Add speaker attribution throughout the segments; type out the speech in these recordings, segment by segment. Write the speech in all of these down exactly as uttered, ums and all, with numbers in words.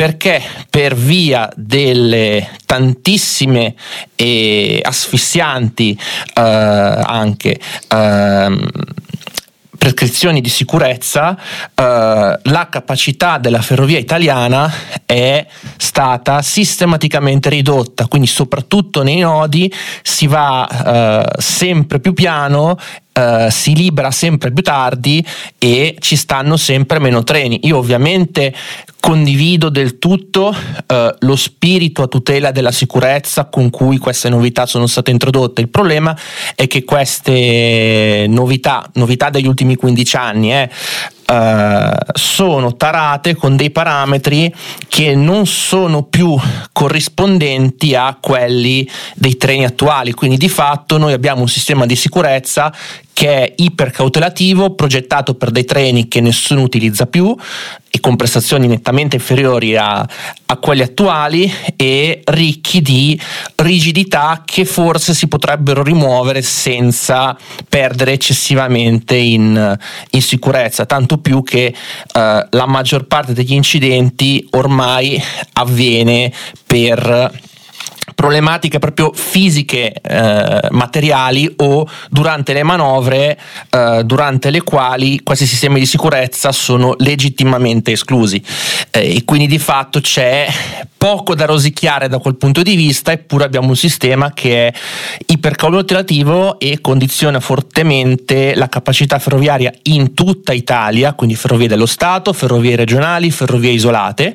Speaker 1: perché per via delle tantissime e asfissianti eh, anche eh, prescrizioni di sicurezza, eh, la capacità della ferrovia italiana è stata sistematicamente ridotta, quindi soprattutto nei nodi si va eh, sempre più piano, Uh, si libera sempre più tardi e ci stanno sempre meno treni. Io ovviamente condivido del tutto uh, lo spirito a tutela della sicurezza con cui queste novità sono state introdotte. Il problema è che queste novità, novità degli ultimi quindici anni, eh, Uh, sono tarate con dei parametri che non sono più corrispondenti a quelli dei treni attuali, quindi di fatto noi abbiamo un sistema di sicurezza che è ipercautelativo, progettato per dei treni che nessuno utilizza più e con prestazioni nettamente inferiori a, a quelli attuali e ricchi di rigidità che forse si potrebbero rimuovere senza perdere eccessivamente in, in sicurezza, tanto più che eh, la maggior parte degli incidenti ormai avviene per problematiche proprio fisiche, eh, materiali o durante le manovre eh, durante le quali questi sistemi di sicurezza sono legittimamente esclusi eh, e quindi di fatto c'è poco da rosicchiare da quel punto di vista, eppure abbiamo un sistema che è ipercautelativo e condiziona fortemente la capacità ferroviaria in tutta Italia, quindi ferrovie dello Stato, ferrovie regionali, ferrovie isolate,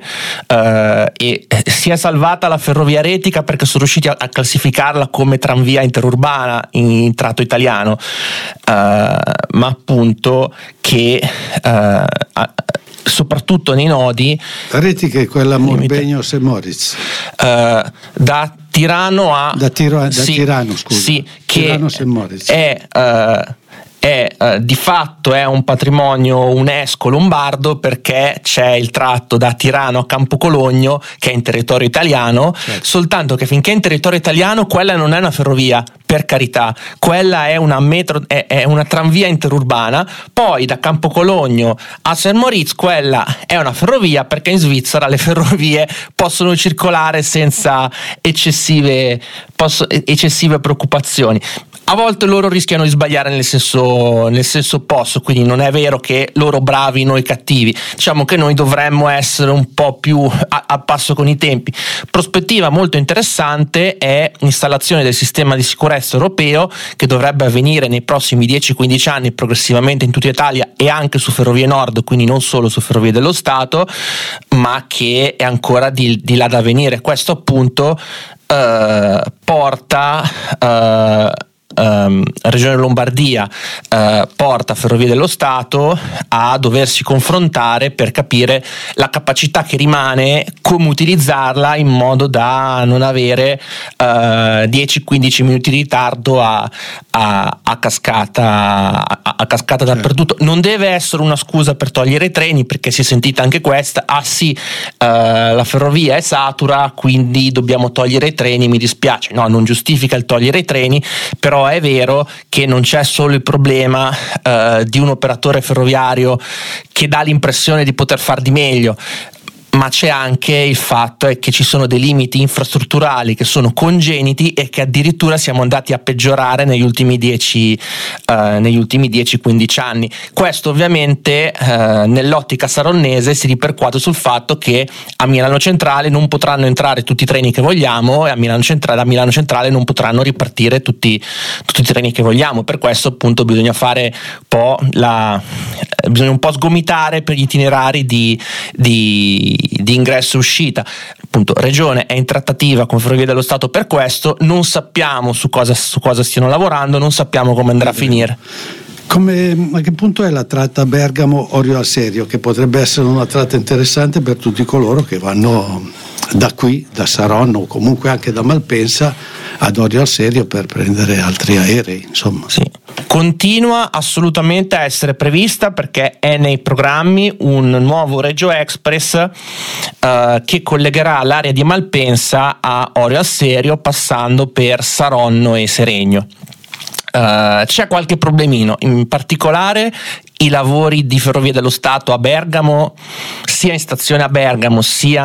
Speaker 1: eh, e si è salvata la ferrovia retica perché sono riusciti a, a classificarla come tranvia interurbana in, in tratto italiano, eh, ma appunto che eh, soprattutto nei nodi.
Speaker 2: La retica è quella Morbegno-Saint Moritz.
Speaker 1: Uh, da Tirano a
Speaker 2: da, Tiro, da
Speaker 1: sì,
Speaker 2: Tirano, scusa.
Speaker 1: Sì, che
Speaker 2: Tirano-Saint Moritz.
Speaker 1: È uh, è uh, di fatto è un patrimonio UNESCO lombardo perché c'è il tratto da Tirano a Campocologno che è in territorio italiano, certo. Soltanto che finché è in territorio italiano quella non è una ferrovia, per carità, quella è una metro, è, è una tranvia interurbana. Poi da Campocologno a Saint Moritz quella è una ferrovia perché in Svizzera le ferrovie possono circolare senza eccessive, posso, eccessive preoccupazioni. A volte loro rischiano di sbagliare nel senso, nel senso opposto, quindi non è vero che loro bravi, noi cattivi. Diciamo che noi dovremmo essere un po' più a, a passo con i tempi. Prospettiva molto interessante è l'installazione del sistema di sicurezza europeo che dovrebbe avvenire nei prossimi dieci quindici anni progressivamente in tutta Italia e anche su Ferrovie Nord, quindi non solo su Ferrovie dello Stato, ma che è ancora di, di là da venire. Questo appunto eh, porta eh, Um, Regione Lombardia uh, porta Ferrovie dello Stato a doversi confrontare per capire la capacità che rimane, come utilizzarla in modo da non avere uh, dieci quindici minuti di ritardo a, a, a cascata a, a cascata dappertutto. Non deve essere una scusa per togliere i treni, perché si è sentita anche questa: ah sì, uh, la ferrovia è satura quindi dobbiamo togliere i treni, mi dispiace. No, non giustifica il togliere i treni, però è vero che non c'è solo il problema uh, di un operatore ferroviario che dà l'impressione di poter far di meglio, ma c'è anche il fatto è che ci sono dei limiti infrastrutturali che sono congeniti e che addirittura siamo andati a peggiorare negli ultimi dieci uh, negli ultimi dieci quindici anni. Questo ovviamente uh, nell'ottica saronnese si ripercuote sul fatto che a Milano Centrale non potranno entrare tutti i treni che vogliamo e a Milano Centrale, a Milano Centrale non potranno ripartire tutti, tutti i treni che vogliamo. Per questo appunto bisogna fare un po' la bisogna un po' sgomitare per gli itinerari di, di di ingresso e uscita. Appunto, Regione è in trattativa con Ferrovie dello Stato per questo, non sappiamo su cosa, su cosa stiano lavorando, non sappiamo come andrà a finire.
Speaker 2: Come, a che punto è la tratta Bergamo-Orio al Serio, che potrebbe essere una tratta interessante per tutti coloro che vanno da qui, da Saronno o comunque anche da Malpensa ad Orio al Serio per prendere altri aerei, insomma.
Speaker 1: Sì. Continua assolutamente a essere prevista, perché è nei programmi un nuovo Regio Express uh, che collegherà l'area di Malpensa a Orio al Serio passando per Saronno e Seregno. Uh, c'è qualche problemino, in particolare i lavori di Ferrovie dello Stato a Bergamo, sia in stazione a Bergamo sia